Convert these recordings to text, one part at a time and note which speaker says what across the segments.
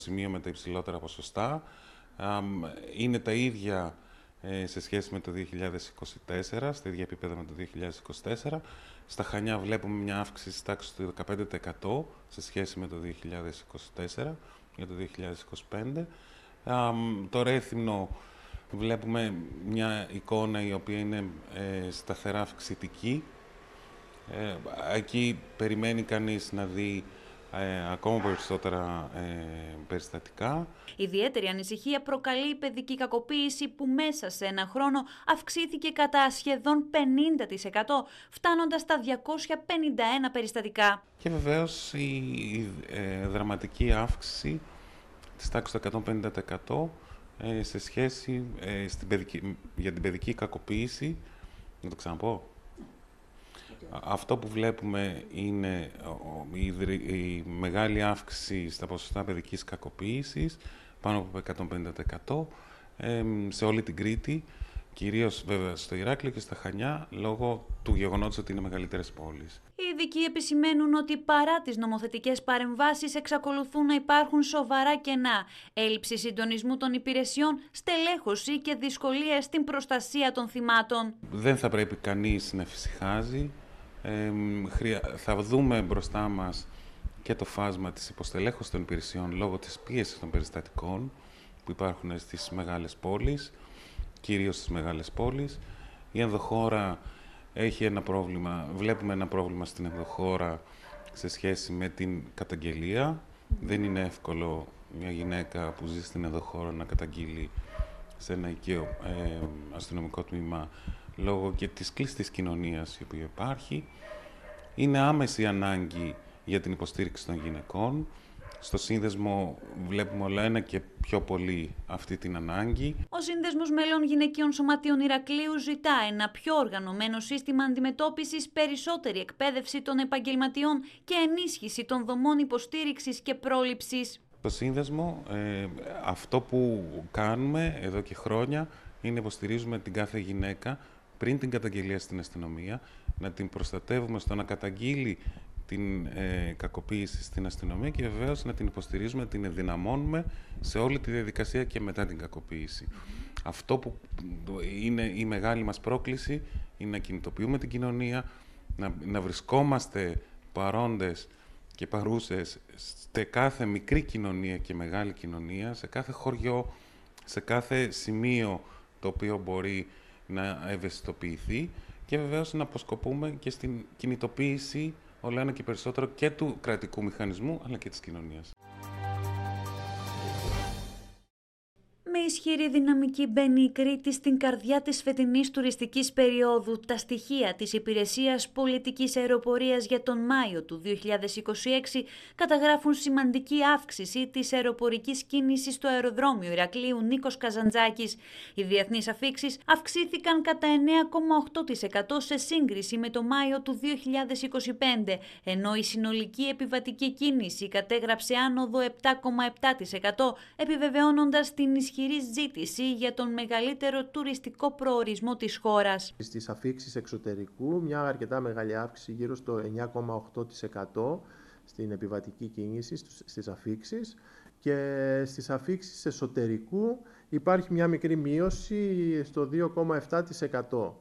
Speaker 1: σημείο με τα υψηλότερα ποσοστά. Είναι τα ίδια σε σχέση με το 2024, στα ίδια επίπεδα με το 2024. Στα Χανιά βλέπουμε μια αύξηση της τάξης του 15% σε σχέση με το 2024 για το 2025. Το Ρέθυμνο βλέπουμε μια εικόνα η οποία είναι σταθερά αυξητική. Εκεί περιμένει κανείς να δει ακόμα περισσότερα περιστατικά.
Speaker 2: Ιδιαίτερη ανησυχία προκαλεί η παιδική κακοποίηση που μέσα σε ένα χρόνο αυξήθηκε κατά σχεδόν 50%, φτάνοντας στα 251 περιστατικά.
Speaker 1: Και βεβαίως η δραματική αύξηση της τάξης του 150% σε σχέση για την παιδική κακοποίηση. Να το ξαναπώ. Αυτό που βλέπουμε είναι η μεγάλη αύξηση στα ποσοστά παιδικής κακοποίησης, πάνω από 150% σε όλη την Κρήτη, κυρίως βέβαια στο Ηράκλειο και στα Χανιά, λόγω του γεγονότος ότι είναι μεγαλύτερες πόλεις.
Speaker 2: Οι ειδικοί επισημαίνουν ότι παρά τις νομοθετικές παρεμβάσεις εξακολουθούν να υπάρχουν σοβαρά κενά, έλλειψη συντονισμού των υπηρεσιών, στελέχωση και δυσκολίες στην προστασία των θυμάτων.
Speaker 1: Δεν θα πρέπει κανείς να εφησυχάζει. Θα δούμε μπροστά μας και το φάσμα της υποστελέχωσης των υπηρεσιών λόγω της πίεσης των περιστατικών που υπάρχουν στις μεγάλες πόλεις, κυρίως στις μεγάλες πόλεις. Η ενδοχώρα έχει ένα πρόβλημα, βλέπουμε ένα πρόβλημα στην ενδοχώρα σε σχέση με την καταγγελία. Δεν είναι εύκολο μια γυναίκα που ζει στην ενδοχώρα να καταγγείλει σε ένα οικείο αστυνομικό τμήμα λόγω και της κλειστής κοινωνίας η οποία υπάρχει. Είναι άμεση ανάγκη για την υποστήριξη των γυναικών. Στο σύνδεσμο βλέπουμε όλο ένα και πιο πολύ αυτή την ανάγκη.
Speaker 2: Ο Σύνδεσμος Μελών Γυναικείων Σωματείων Ηρακλείου ζητά ένα πιο οργανωμένο σύστημα αντιμετώπισης, περισσότερη εκπαίδευση των επαγγελματιών και ενίσχυση των δομών υποστήριξης και πρόληψης.
Speaker 1: Στο Σύνδεσμο αυτό που κάνουμε εδώ και χρόνια είναι υποστηρίζουμε την κάθε γυναίκα πριν την καταγγελία στην αστυνομία, να την προστατεύουμε στο να καταγγείλει την κακοποίηση στην αστυνομία και βεβαίως να την υποστηρίζουμε, να την ενδυναμώνουμε σε όλη τη διαδικασία και μετά την κακοποίηση. Αυτό που είναι η μεγάλη μας πρόκληση είναι να κινητοποιούμε την κοινωνία, να βρισκόμαστε παρόντες και παρούσες σε κάθε μικρή κοινωνία και μεγάλη κοινωνία, σε κάθε χωριό, σε κάθε σημείο το οποίο μπορεί να ευαισθητοποιηθεί και βεβαίως να αποσκοπούμε και στην κινητοποίηση όλο ένα και περισσότερο και του κρατικού μηχανισμού αλλά και της κοινωνίας.
Speaker 2: Με ισχυρή δυναμική μπαίνει η Κρήτη στην καρδιά της φετινής τουριστικής περίοδου. Τα στοιχεία της Υπηρεσίας Πολιτικής Αεροπορίας για τον Μάιο του 2026 καταγράφουν σημαντική αύξηση της αεροπορικής κίνησης στο αεροδρόμιο Ηρακλείου Νίκος Καζαντζάκης. Οι διεθνείς αφίξεις αυξήθηκαν κατά 9,8% σε σύγκριση με το Μάιο του 2025, ενώ η συνολική επιβατική κίνηση κατέγραψε άνοδο 7,7%, επιβεβαιώνοντας την ισχυρή ζήτηση για τον μεγαλύτερο τουριστικό προορισμό της χώρας.
Speaker 3: Στις αφίξεις εξωτερικού, μια αρκετά μεγάλη αύξηση, γύρω στο 9,8% στην επιβατική κίνηση στις αφίξεις, και στις αφίξεις εσωτερικού υπάρχει μια μικρή μείωση στο 2,7%.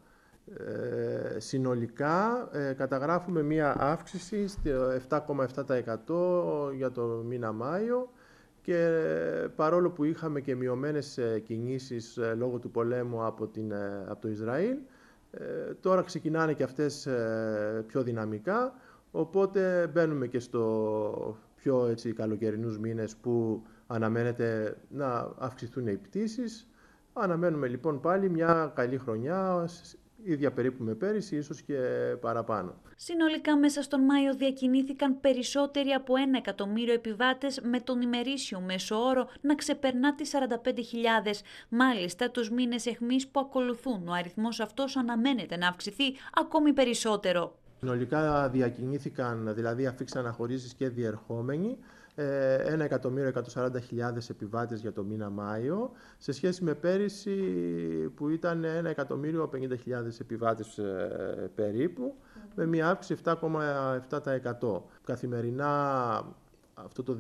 Speaker 3: Συνολικά καταγράφουμε μια αύξηση στο 7,7% για το μήνα Μάιο, και παρόλο που είχαμε και μειωμένες κινήσεις λόγω του πολέμου από το Ισραήλ, τώρα ξεκινάνε και αυτές πιο δυναμικά, οπότε μπαίνουμε και στο πιο καλοκαιρινούς μήνες που αναμένεται να αυξηθούν οι πτήσεις. Αναμένουμε λοιπόν πάλι μια καλή χρονιά, ίδια περίπου με πέρυσι, ίσως και παραπάνω.
Speaker 2: Συνολικά μέσα στον Μάιο διακινήθηκαν περισσότεροι από 1 εκατομμύριο επιβάτες, με τον ημερήσιο μέσο όρο να ξεπερνά τις 45.000. Μάλιστα, τους μήνες αιχμής που ακολουθούν, ο αριθμός αυτός αναμένεται να αυξηθεί ακόμη περισσότερο.
Speaker 3: Συνολικά διακινήθηκαν, δηλαδή αφίξεις αναχωρήσεις και διερχόμενοι, 1.140.000 επιβάτες για το μήνα Μάιο, σε σχέση με πέρυσι που ήταν 1.050.000 επιβάτες περίπου, με μια αύξηση 7,7%. Καθημερινά αυτό το